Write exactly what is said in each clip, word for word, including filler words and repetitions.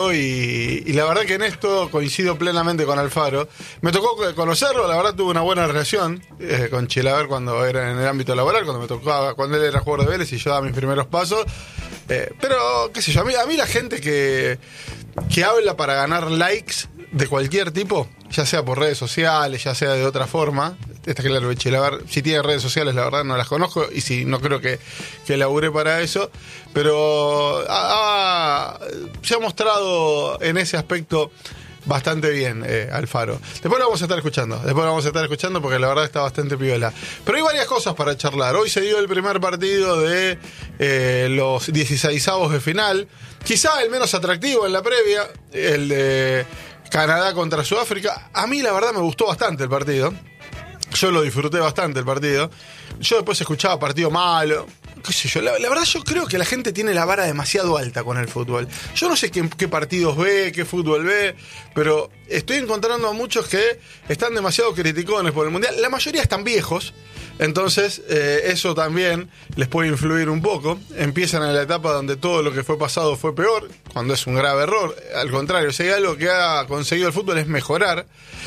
Y, y la verdad que en esto coincido plenamente con Alfaro. Me tocó conocerlo, la verdad tuve una buena relación eh, con Chilaver cuando era en el ámbito laboral, cuando me tocaba, cuando él era jugador de Vélez y yo daba mis primeros pasos. Eh, pero, qué sé yo, a mí, a mí la gente que, que habla para ganar likes de cualquier tipo, ya sea por redes sociales, ya sea de otra forma, está claro que Chilaver, si tiene redes sociales, la verdad no las conozco y si no creo que, que labure para eso, pero ha, ha, se ha mostrado en ese aspecto bastante bien, eh, Alfaro. Después lo vamos a estar escuchando, después lo vamos a estar escuchando porque la verdad está bastante piola. Pero hay varias cosas para charlar. Hoy se dio el primer partido de eh, los dieciseisavos de final, quizá el menos atractivo en la previa, el de Canadá contra Sudáfrica. A mí la verdad me gustó bastante el partido. Yo lo disfruté bastante el partido. Yo después escuchaba partido malo, qué sé yo. La, la verdad yo creo que la gente tiene la vara demasiado alta con el fútbol. Yo no sé qué, qué partidos ve, qué fútbol ve, pero estoy encontrando a muchos que están demasiado criticones por el Mundial. La mayoría están viejos, entonces eh, eso también les puede influir un poco. Empiezan en la etapa donde todo lo que fue pasado fue peor, cuando es un grave error. Al contrario, si hay algo que ha conseguido el fútbol es mejorar.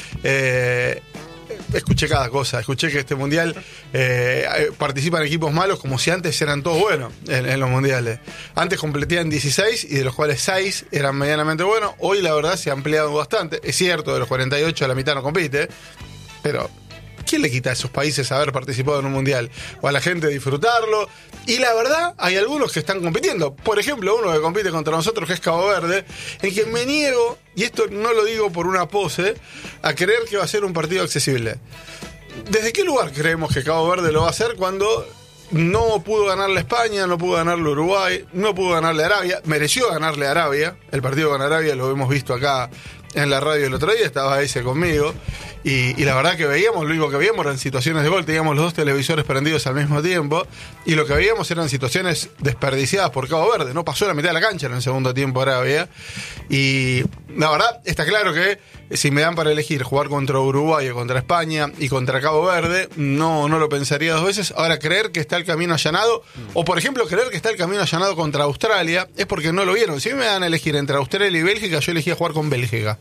Eh... Escuché cada cosa, escuché que este mundial eh, participan equipos malos como si antes eran todos buenos en, en los mundiales. Antes completían dieciséis y de los cuales seis eran medianamente buenos. Hoy la verdad se ha ampliado bastante. Es cierto, de los cuarenta y ocho la mitad no compite, pero ¿quién le quita a esos países haber participado en un mundial? O a la gente disfrutarlo. Y la verdad, hay algunos que están compitiendo. Por ejemplo, uno que compite contra nosotros, que es Cabo Verde, en quien me niego, y esto no lo digo por una pose, a creer que va a ser un partido accesible. ¿Desde qué lugar creemos que Cabo Verde lo va a hacer cuando no pudo ganarle a España, no pudo ganarle a Uruguay, no pudo ganarle a Arabia? Mereció ganarle a Arabia. El partido con Arabia lo hemos visto acá en la radio el otro día, estaba ese conmigo. Y, y la verdad que veíamos, lo único que veíamos eran situaciones de gol, teníamos los dos televisores prendidos al mismo tiempo, y lo que veíamos eran situaciones desperdiciadas por Cabo Verde. No pasó la mitad de la cancha en el segundo tiempo Arabia. Y la verdad, está claro que si me dan para elegir jugar contra Uruguay o contra España y contra Cabo Verde, no, no lo pensaría dos veces. Ahora, creer que está el camino allanado, o por ejemplo, creer que está el camino allanado contra Australia, es porque no lo vieron. Si me dan a elegir entre Australia y Bélgica, yo elegía jugar con Bélgica.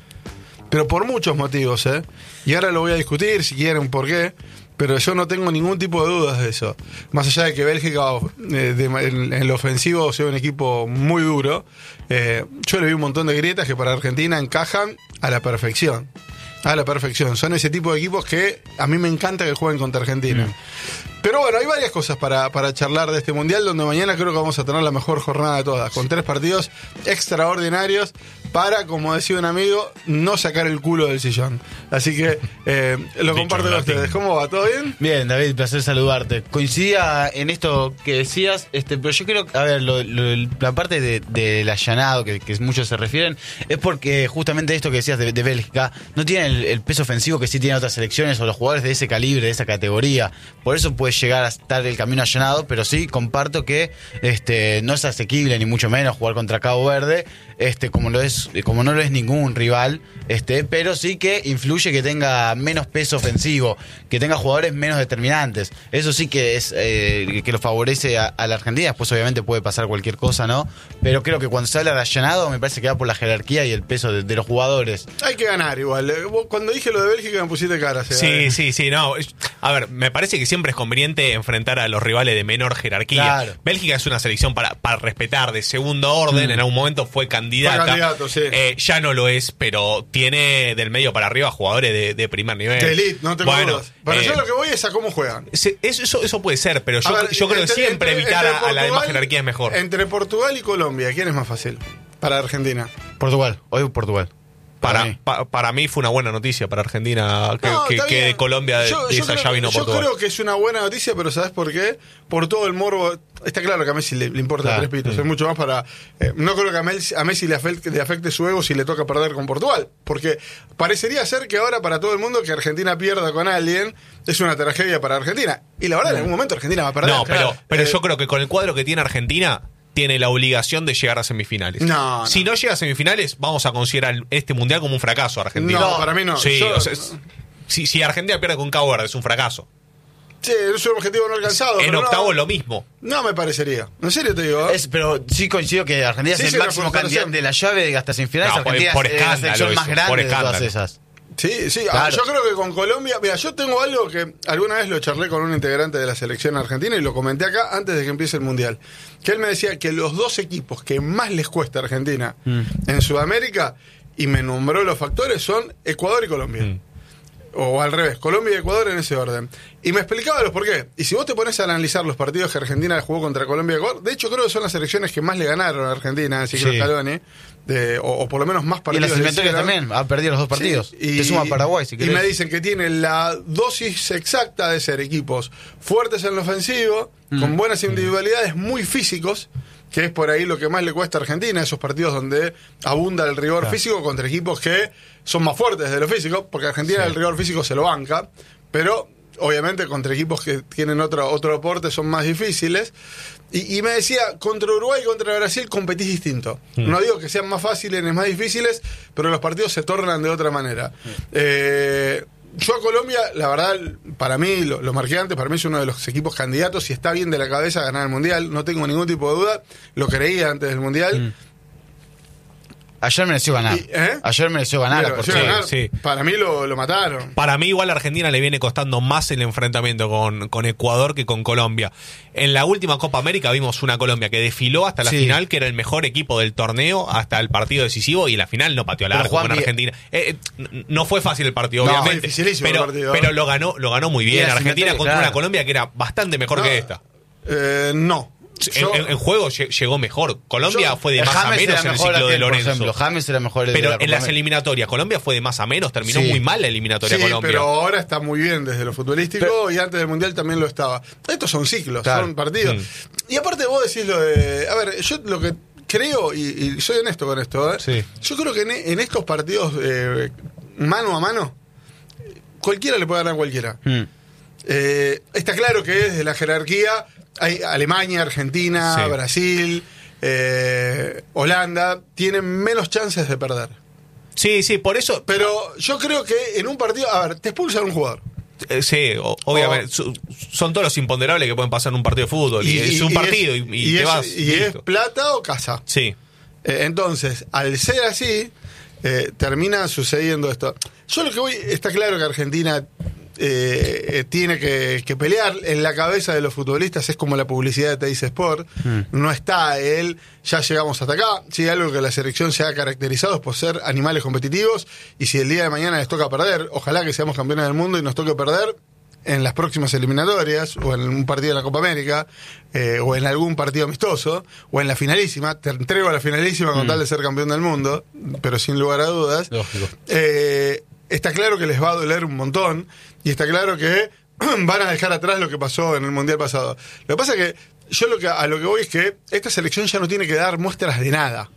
Pero por muchos motivos, ¿eh? Y ahora lo voy a discutir si quieren por qué, pero yo no tengo ningún tipo de dudas de eso. Más allá de que Bélgica eh, de, en, en lo ofensivo sea un equipo muy duro, eh, yo le vi un montón de grietas que para Argentina encajan a la perfección. A la perfección. Son ese tipo de equipos que a mí me encanta que jueguen contra Argentina. Mm. Pero bueno, hay varias cosas para, para charlar de este mundial, donde mañana creo que vamos a tener la mejor jornada de todas, con tres partidos extraordinarios para, como decía un amigo, no sacar el culo del sillón. Así que eh, lo Dicho comparto con ustedes. ¿Cómo va? ¿Todo bien? Bien, David, placer saludarte. Coincidía en esto que decías, este, pero yo creo que, a ver, lo, lo, la parte de, del allanado que, que muchos se refieren, es porque justamente esto que decías de, de Bélgica no tiene el, el peso ofensivo que sí tienen otras selecciones o los jugadores de ese calibre, de esa categoría. Por eso puede llegar a estar el camino allanado, pero sí comparto que este no es asequible ni mucho menos jugar contra Cabo Verde, este como lo es, como no lo es ningún rival, este, pero sí que influye que tenga menos peso ofensivo, que tenga jugadores menos determinantes. Eso sí que es eh, que lo favorece a, a la Argentina. Después obviamente puede pasar cualquier cosa, ¿no? Pero creo que cuando se habla de allanado me parece que va por la jerarquía y el peso de, de los jugadores. Hay que ganar igual. Cuando dije lo de Bélgica me pusiste cara. Sí, sí, sí, sí, no. A ver, me parece que siempre es conveniente enfrentar a los rivales de menor jerarquía. Claro. Bélgica es una selección para, para respetar, de segundo orden. Mm. En algún momento fue candidata. Fue candidato, sí. eh, ya no lo es, pero tiene del medio para arriba jugadores de, de primer nivel. De elite, no tengo bueno, dudas. Pero eh, yo lo que voy es a cómo juegan. Se, eso, eso puede ser, pero yo, ver, yo creo entre, que siempre entre, evitar entre a, a la demás jerarquía es mejor. Entre Portugal y Colombia, ¿quién es más fácil para Argentina? Portugal, hoy Portugal. Para, para, mí. Pa, para mí fue una buena noticia para Argentina que, no, que, que de Colombia de, yo, de esa ya vino Portugal. Yo creo que es una buena noticia, pero ¿sabes por qué? Por todo el morbo. Está claro que a Messi le, le importa claro. tres pitos. Mm. Es mucho más para... Eh, no creo que a Messi, a Messi le, afecte, le afecte su ego si le toca perder con Portugal. Porque parecería ser que ahora para todo el mundo que Argentina pierda con alguien es una tragedia para Argentina. Y la verdad, mm. en algún momento Argentina va a perder. No, claro. pero, pero eh, yo creo que con el cuadro que tiene Argentina... tiene la obligación de llegar a semifinales. No, no. Si no llega a semifinales, vamos a considerar este mundial como un fracaso Argentina. No, para mí no. Sí, Yo... o sea, si, si Argentina pierde con Cabo Verde, es un fracaso. Sí, es un objetivo no alcanzado. En pero octavo no, lo mismo. No me parecería. En serio te digo. ¿eh? Es, pero sí coincido que Argentina sí, es el máximo candidato de la llave de hasta semifinales. No, Argentina por, por es la selección eso, más grande de todas escándalo. esas. Sí, sí. Claro. Ah, yo creo que con Colombia... Mira, yo tengo algo que alguna vez lo charlé con un integrante de la selección argentina y lo comenté acá antes de que empiece el Mundial. Que él me decía que los dos equipos que más les cuesta a Argentina mm. en Sudamérica, y me nombró los factores, son Ecuador y Colombia. Mm. O al revés, Colombia y Ecuador en ese orden. Y me explicaba los por qué. Y si vos te pones a analizar los partidos que Argentina jugó contra Colombia y Ecuador, de hecho creo que son las selecciones que más le ganaron a Argentina en el ciclo sí. Scaloni, de, o, o por lo menos más partidos. Y las eliminatorias también, ha perdido los dos partidos. Sí, y, te suma Paraguay si querés. Y me dicen que tienen la dosis exacta de ser equipos fuertes en lo ofensivo, mm. con buenas individualidades, muy físicos, que es por ahí lo que más le cuesta a Argentina, esos partidos donde abunda el rigor claro. físico contra equipos que son más fuertes de lo físico, porque Argentina sí. el rigor físico se lo banca, pero obviamente contra equipos que tienen otro, otro aporte son más difíciles. Y, y me decía, contra Uruguay y contra Brasil competís distinto. Mm. No digo que sean más fáciles ni más difíciles, pero los partidos se tornan de otra manera. Mm. Eh... Yo a Colombia, la verdad, para mí, lo, lo marqué antes, para mí es uno de los equipos candidatos, si está bien de la cabeza a ganar el Mundial, no tengo ningún tipo de duda, lo creía antes del Mundial. Mm. Ayer mereció ganar. Y, ¿eh? Ayer mereció ganar. Pero, porque... ganar. Sí. Para mí lo, lo mataron. Para mí igual a Argentina le viene costando más el enfrentamiento con, con Ecuador que con Colombia. En la última Copa América vimos una Colombia que desfiló hasta la sí. final, que era el mejor equipo del torneo hasta el partido decisivo, y en la final no pateó al arco con Argentina. Eh, eh, no fue fácil el partido, no, obviamente. Pero, el partido, pero lo ganó, lo ganó muy bien. Argentina contra claro. una Colombia que era bastante mejor no, que esta. Eh, no. Yo, en, en juego llegó mejor. Colombia yo, fue de más a menos en el ciclo de Lorenzo. Por ejemplo, James era mejor. Pero de la en las eliminatorias, Colombia fue de más a menos. Terminó sí. muy mal la eliminatoria sí, Colombia. Pero ahora está muy bien desde lo futbolístico pero, y antes del Mundial también lo estaba. Estos son ciclos, claro. son partidos. Mm. Y aparte vos decís lo de... A ver, yo lo que creo, y, y soy honesto con esto, ¿eh? sí. yo creo que en, en estos partidos eh, mano a mano, cualquiera le puede ganar a cualquiera. Mm. Eh, está claro que desde la jerarquía hay Alemania, Argentina, sí. Brasil, eh, Holanda, tienen menos chances de perder. Sí, sí, por eso. Pero yo creo que en un partido, a ver, te expulsan un jugador. Eh, sí, o, obviamente. O, son todos los imponderables que pueden pasar en un partido de fútbol. Y, y es un y partido es, y, y, y te es, vas. Y listo. Es plata o casa. Sí. Eh, entonces, al ser así, eh, termina sucediendo esto. Yo lo que voy, está claro que Argentina eh, tiene que, que pelear. En la cabeza de los futbolistas es como la publicidad de Teis Sport. Mm. No está él, ya llegamos hasta acá. Si hay algo que la selección se ha caracterizado es por ser animales competitivos. Y si el día de mañana les toca perder, ojalá que seamos campeones del mundo y nos toque perder en las próximas eliminatorias, o en un partido de la Copa América, eh, o en algún partido amistoso, o en la finalísima. Te entrego a la finalísima con mm. tal de ser campeón del mundo, pero sin lugar a dudas. Eh, está claro que les va a doler un montón, y está claro que van a dejar atrás lo que pasó en el Mundial pasado. Lo que pasa es que yo lo que, a lo que voy es que esta selección ya no tiene que dar muestras de nada.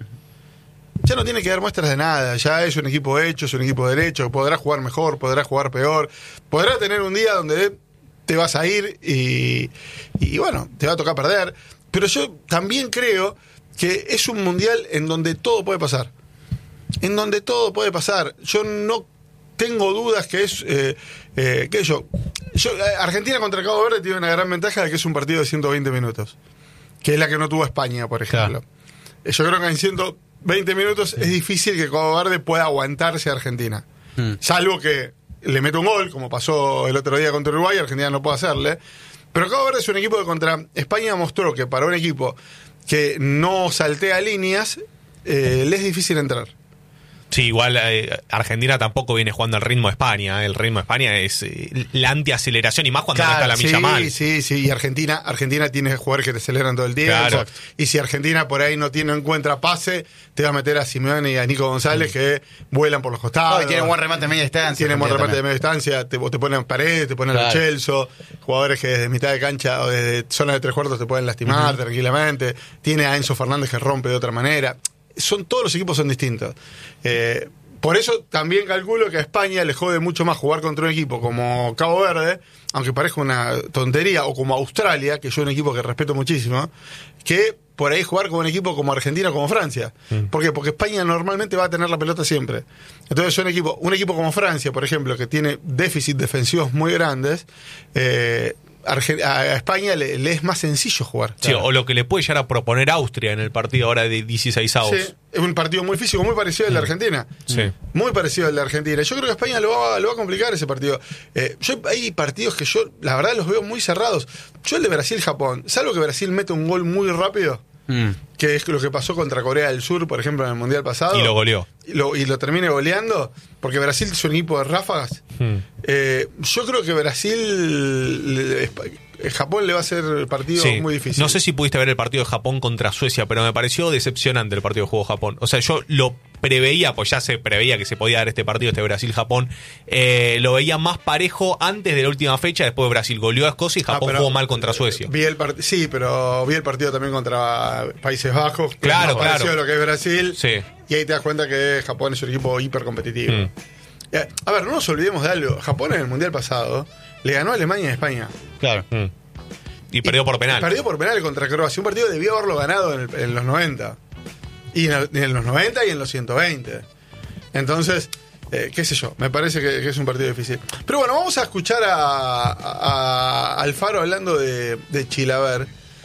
Ya no tiene que dar muestras de nada, ya es un equipo hecho, es un equipo derecho, podrá jugar mejor, podrá jugar peor, podrá tener un día donde te vas a ir y, y bueno, te va a tocar perder, pero yo también creo que es un mundial en donde todo puede pasar, en donde todo puede pasar. Yo no tengo dudas que es, eh, eh, que yo, yo, Argentina contra Cabo Verde tiene una gran ventaja de que es un partido de ciento veinte minutos, que es la que no tuvo España, por ejemplo. Claro. Yo creo que en ciento veinte minutos es difícil que Cabo Verde pueda aguantarse a Argentina. Mm. Salvo que le mete un gol, como pasó el otro día contra Uruguay, Argentina no puede hacerle. Pero Cabo Verde es un equipo que contra España mostró que para un equipo que no saltea líneas, eh, le es difícil entrar. Sí, igual eh, Argentina tampoco viene jugando al ritmo de España. El ritmo de España es eh, la antiaceleración, y más cuando claro, no está la milla sí, mal. Sí, sí, y Argentina Argentina tiene jugadores que te aceleran todo el tiempo. Claro. Y si Argentina por ahí no tiene encuentra pase, te va a meter a Simeone y a Nico González, mm. que vuelan por los costados. No, tienen buen remate de media distancia. Tienen buen remate de media distancia, te, te ponen paredes, te ponen claro. los Chelsea, jugadores que desde mitad de cancha o desde zona de tres cuartos te pueden lastimar uh-huh. tranquilamente. Tiene a Enzo Fernández que rompe de otra manera. Son, todos los equipos son distintos. Eh, Por eso también calculo que a España le jode mucho más jugar contra un equipo como Cabo Verde, aunque parezca una tontería, o como Australia, que yo es un equipo que respeto muchísimo, que por ahí jugar con un equipo como Argentina o como Francia. Mm. ¿Por qué? Porque España normalmente va a tener la pelota siempre. Entonces un equipo, un equipo como Francia, por ejemplo, que tiene déficit defensivos muy grandes, eh, a España le, le es más sencillo jugar. Sí, claro. O lo que le puede llegar a proponer Austria en el partido ahora de dieciseisavos. Sí, es un partido muy físico, muy parecido al de Argentina. Sí. Muy parecido al de Argentina. Yo creo que España lo va, lo va a complicar ese partido. Eh, yo, hay partidos que yo, la verdad, los veo muy cerrados. Yo el de Brasil-Japón, salvo que Brasil mete un gol muy rápido, mm. que es lo que pasó contra Corea del Sur, por ejemplo, en el Mundial pasado. Y lo goleó. Y lo, y lo termine goleando, porque Brasil es un equipo de ráfagas. Mm. Eh, yo creo que Brasil... Japón le va a hacer el partido sí. muy difícil. No sé si pudiste ver el partido de Japón contra Suecia, pero me pareció decepcionante el partido que jugó Japón. O sea, yo lo preveía, pues ya se preveía que se podía dar este partido, este Brasil-Japón. Eh, lo veía más parejo antes de la última fecha, después Brasil goleó a Escocia y Japón ah, jugó mal contra Suecia. Vi el part- sí, pero vi el partido también contra Países Bajos, que claro, es más claro. parecido a lo que es Brasil. Sí. Y ahí te das cuenta que Japón es un equipo hiper competitivo. Mm. A ver, no nos olvidemos de algo. Japón en el Mundial pasado le ganó a Alemania y a España. Claro. Mm. Y perdió por penal. Y perdió por penal contra Croacia. Un partido debió haberlo ganado en, el, en los noventa. Y en, en los noventa y en los ciento veinte. Entonces, eh, qué sé yo, me parece que, que es un partido difícil. Pero bueno, vamos a escuchar a, a, a Alfaro hablando de, de Chilaver.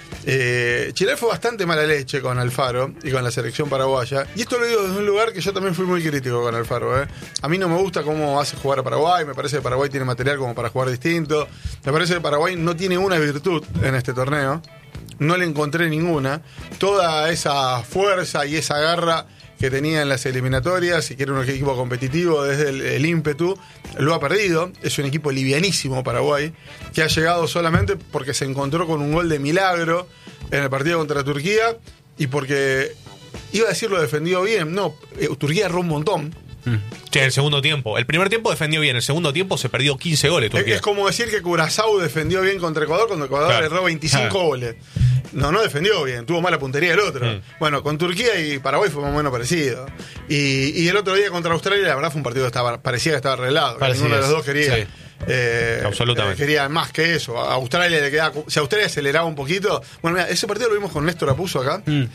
Eh, Chilaver fue bastante mala leche con Alfaro y con la selección paraguaya. Y esto lo digo desde un lugar que yo también fui muy crítico con Alfaro. ¿eh? A mí no me gusta cómo hace jugar a Paraguay. Me parece que Paraguay tiene material como para jugar distinto. Me parece que Paraguay no tiene una virtud en este torneo. No le encontré ninguna. Toda esa fuerza y esa garra que tenía en las eliminatorias y que era un equipo competitivo desde el, el ímpetu, lo ha perdido. Es un equipo livianísimo Paraguay, que ha llegado solamente porque se encontró con un gol de milagro en el partido contra Turquía y porque, iba a decir lo defendió bien, no, eh, Turquía erró un montón. Sí, en el segundo tiempo. El primer tiempo defendió bien, el segundo tiempo se perdió quince goles Turquía. Es como decir que Curazao defendió bien contra Ecuador cuando Ecuador claro. erró veinticinco claro. goles. No, no defendió bien, tuvo mala puntería el otro. Mm. Bueno, con Turquía y Paraguay fue más o menos parecido. Y, y el otro día contra Australia, la verdad fue un partido que estaba, parecía que estaba arreglado. Que ninguno de los dos quería. Sí. Eh, Absolutamente. Eh, quería más que eso. A Australia le quedaba. Si Australia aceleraba un poquito. Bueno, mira, ese partido lo vimos con Néstor Apuso acá. Mm.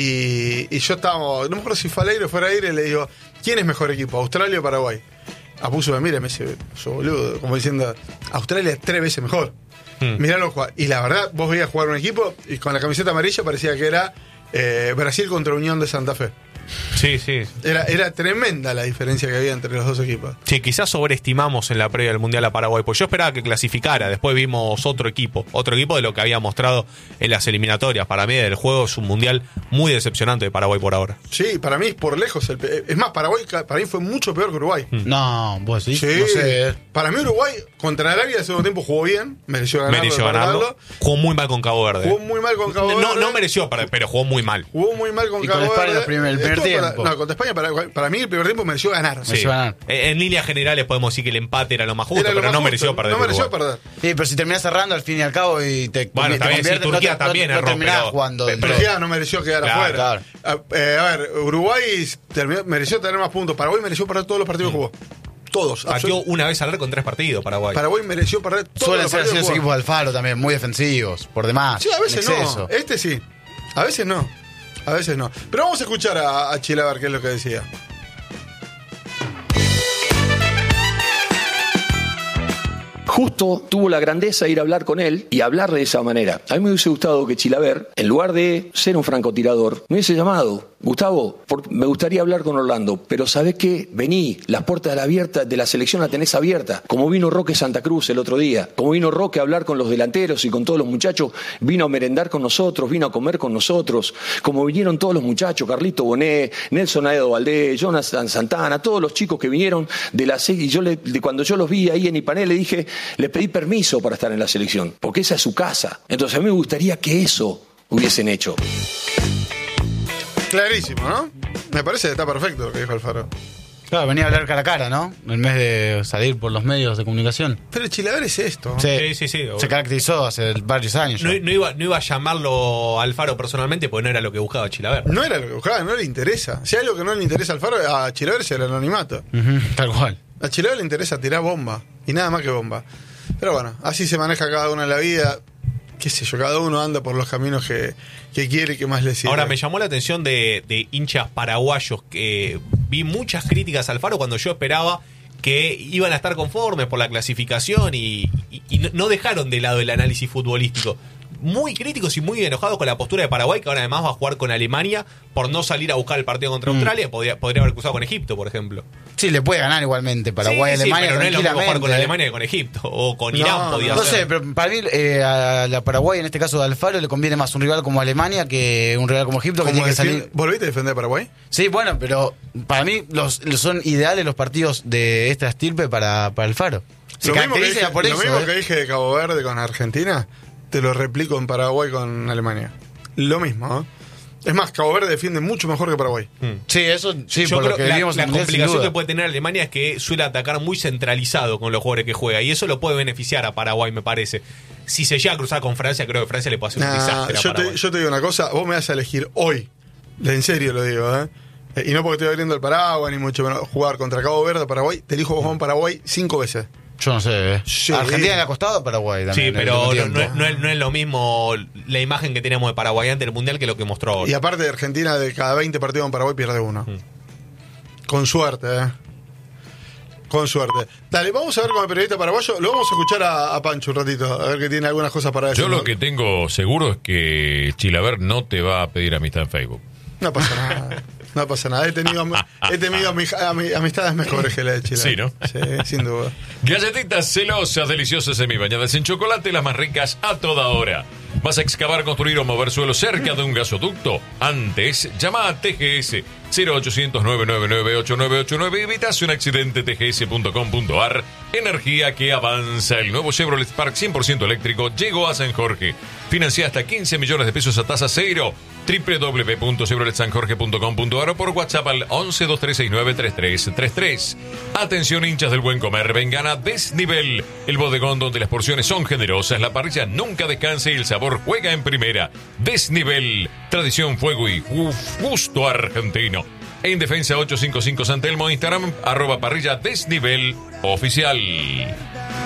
Y, y yo estaba. No me acuerdo si fue al aire o fuera al aire. Le digo, ¿quién es mejor equipo, Australia o Paraguay? Apuso me mira, me dice, yo boludo, como diciendo, Australia es tres veces mejor. Mm. Miralo jugar. Y la verdad, vos veías jugar un equipo y con la camiseta amarilla parecía que era eh, Brasil contra Unión de Santa Fe. Sí, sí. Era, era tremenda la diferencia que había entre los dos equipos. Sí, quizás sobreestimamos en la previa del Mundial a Paraguay, pues yo esperaba que clasificara, después vimos otro equipo, otro equipo de lo que había mostrado en las eliminatorias. Para mí el juego es un Mundial muy decepcionante de Paraguay por ahora. Sí, para mí es por lejos. El, es más, Paraguay para mí fue mucho peor que Uruguay. No, vos sí. Sí, no sé. Para mí Uruguay contra Arabia el segundo tiempo jugó bien, mereció ganarlo. Mereció ganarlo. Jugó muy mal con Cabo Verde. Jugó muy mal con Cabo Verde. No, no mereció, pero jugó muy mal. Jugó muy mal con y Cabo con Verde. España el primer, el primer tiempo. Para, no, contra España para, para mí el primer tiempo mereció ganar. Sí. ganar. En líneas generales podemos decir que el empate era lo más justo, lo pero más no justo. mereció perder. No mereció perder. Sí, pero si terminás cerrando al fin y al cabo y te bueno, te también, si Turquía no, también no, no, erró, terminás pero, jugando. Pero Turquía no mereció quedar claro, afuera. Claro. A, eh, a ver, Uruguay terminó, mereció tener más puntos. Paraguay mereció perder todos los partidos que jugó. Todos. Partió una vez al arco con tres partidos Paraguay. Paraguay mereció perder todos Suelen los ser partidos. Suelen ser los equipos de Alfaro también, muy defensivos, por demás. Sí, a veces no. Este sí. A veces no. A veces no. Pero vamos a escuchar a, a Chilaver qué es lo que decía. Justo tuvo la grandeza de ir a hablar con él y hablar de esa manera. A mí me hubiese gustado que Chilaver, en lugar de ser un francotirador, me hubiese llamado. Gustavo, por, me gustaría hablar con Orlando, pero ¿sabés qué? Vení, las puertas de la, abierta, de la selección la tenés abierta. Como vino Roque Santa Cruz el otro día, como vino Roque a hablar con los delanteros y con todos los muchachos, vino a merendar con nosotros, vino a comer con nosotros, como vinieron todos los muchachos, Carlito Bonet, Nelson Aedo Valdés, Jonathan Santana, todos los chicos que vinieron de la serie, y yo le, de cuando yo los vi ahí en Ipané le dije, le pedí permiso para estar en la selección, porque esa es su casa. Entonces a mí me gustaría que eso hubiesen hecho. Clarísimo, ¿no? Me parece que está perfecto lo que dijo Alfaro. Claro, venía a hablar cara a cara, ¿no? En vez de salir por los medios de comunicación. Pero el Chilaver es esto. Sí, sí, sí. sí se caracterizó hace varios años. No, no, iba, no iba a llamarlo Alfaro personalmente porque no era lo que buscaba Chilaver. No era lo que buscaba, no le interesa. Si hay algo que no le interesa a Alfaro, a Chilaver es el anonimato. Uh-huh, tal cual. A Chilaver le interesa tirar bomba. Y nada más que bomba. Pero bueno, así se maneja cada uno en la vida. Qué sé yo, cada uno anda por los caminos que, que quiere y que más le sirve. Ahora, me llamó la atención de, de hinchas paraguayos que vi muchas críticas a Alfaro cuando yo esperaba que iban a estar conformes por la clasificación y, y, y no dejaron de lado el análisis futbolístico. Muy críticos y muy enojados con la postura de Paraguay, que ahora además va a jugar con Alemania por no salir a buscar el partido contra mm. Australia. Podría, podría haber cruzado con Egipto, por ejemplo. Sí, le puede ganar igualmente Paraguay, sí, Alemania. Sí, pero no es lo mismo jugar con Alemania que con Egipto o con no, Irán. Podía no ser. sé, pero para mí eh, a la Paraguay, en este caso de Alfaro, le conviene más un rival como Alemania que un rival como Egipto, que tiene que salir. ¿Volviste a defender a Paraguay? Sí, bueno, pero para mí los, los son ideales los partidos de esta estirpe para, para Alfaro. Se lo mismo, que dije, por lo eso, mismo eh. que dije de Cabo Verde con Argentina, te lo replico en Paraguay con Alemania. Lo mismo, ¿eh? Es más, Cabo Verde defiende mucho mejor que Paraguay. Mm. Sí, eso sí, yo por creo lo que que la, vimos la en Mundial, complicación que puede tener Alemania es que suele atacar muy centralizado con los jugadores que juega y eso lo puede beneficiar a Paraguay, me parece. Si se llega a cruzar con Francia, creo que Francia le puede hacer nah, un desastre a yo Paraguay. Te, yo te digo una cosa, vos me vas a elegir hoy, en serio lo digo, ¿eh? Y no porque estoy abriendo el Paraguay, ni mucho menos jugar contra Cabo Verde, Paraguay, te elijo Juan Paraguay cinco veces. Yo no sé, ¿eh? Sí. Argentina le ha costado a Paraguay también. Sí, pero no, no, no, es, no es lo mismo la imagen que teníamos de Paraguay antes del Mundial que lo que mostró ahora. Y aparte de Argentina, de cada veinte partidos en Paraguay pierde uno. Mm. Con suerte, ¿eh? Con suerte. Dale, vamos a ver con el periodista paraguayo. Lo vamos a escuchar a, a Pancho un ratito, a ver que tiene algunas cosas para decir. Yo lo que tengo seguro es que Chilaver no te va a pedir amistad en Facebook. No pasa nada. No pasa nada, he tenido, he tenido amistades mejores que la de Chile. Sí, ¿no? Sí, sin duda. Galletitas celosas, deliciosas, semibañadas en chocolate, las más ricas a toda hora. ¿Vas a excavar, construir o mover suelo cerca de un gasoducto? Antes, llama a T G S cero ochocientos, nueve nueve nueve, ocho nueve ocho nueve y evitas un accidente. T G S punto com punto a r. Energía que avanza. El nuevo Chevrolet Spark cien por ciento eléctrico llegó a San Jorge. Financia hasta quince millones de pesos a tasa cero. doble u doble u doble u punto chevrolet san jorge punto com punto a r o por WhatsApp al once, dos tres seis nueve, tres tres tres tres. Atención, hinchas del buen comer, vengan a Desnivel, el bodegón donde las porciones son generosas, la parrilla nunca descansa y el sabor juega en primera. Desnivel, tradición, fuego y gusto argentino. En Defensa ochocientos cincuenta y cinco San Telmo, Instagram, arroba parrilla Desnivel oficial.